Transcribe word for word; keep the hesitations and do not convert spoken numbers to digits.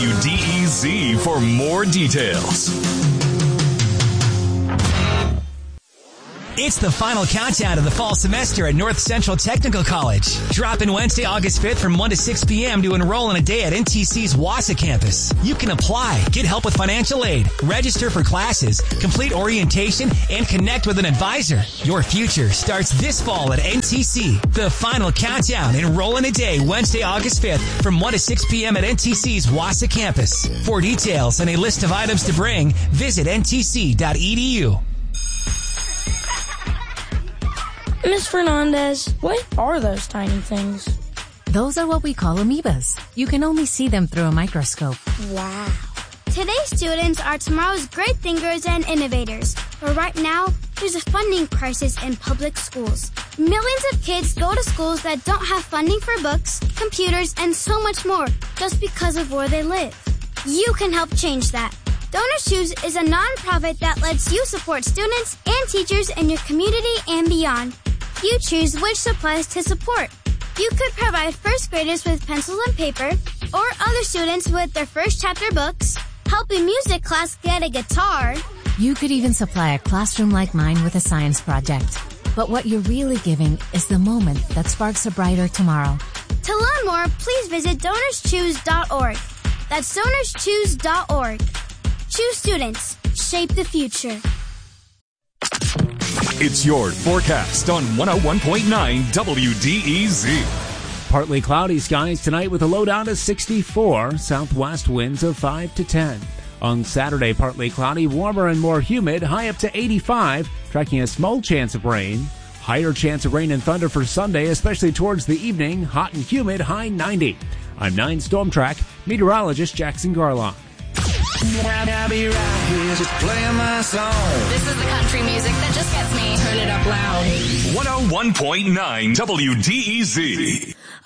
W D E Z for more details. It's the final countdown to the fall semester at North Central Technical College. Drop in Wednesday, August fifth from one to six p.m. to enroll in a day at N T C's Wausau campus. You can apply, get help with financial aid, register for classes, complete orientation, and connect with an advisor. Your future starts this fall at N T C. The final countdown. Enroll in a day Wednesday, August fifth from one to six p.m. at N T C's Wausau campus. For details and a list of items to bring, visit N T C dot E D U. Miss Fernandez, what are those tiny things? Those are what we call amoebas. You can only see them through a microscope. Wow. Today's students are tomorrow's great thinkers and innovators. But right now, there's a funding crisis in public schools. Millions of kids go to schools that don't have funding for books, computers, and so much more just because of where they live. You can help change that. Donors Choose is a nonprofit that lets you support students and teachers in your community and beyond. You choose which supplies to support. You could provide first graders with pencils and paper, or other students with their first chapter books, help a music class get a guitar. You could even supply a classroom like mine with a science project. But what you're really giving is the moment that sparks a brighter tomorrow. To learn more, please visit donors choose dot org. That's donors choose dot org. Choose students. Shape the future. It's your forecast on one oh one point nine W D E Z. Partly cloudy skies tonight with a low down to sixty-four, southwest winds of five to ten. On Saturday, partly cloudy, warmer and more humid, high up to eighty-five, tracking a small chance of rain. Higher chance of rain and thunder for Sunday, especially towards the evening, hot and humid, high ninety. I'm nine Storm Track meteorologist Jackson Garlock. I'll be right here just playing my song. This is the country music that just gets me. Turn it up loud. one oh one point nine W D E Z.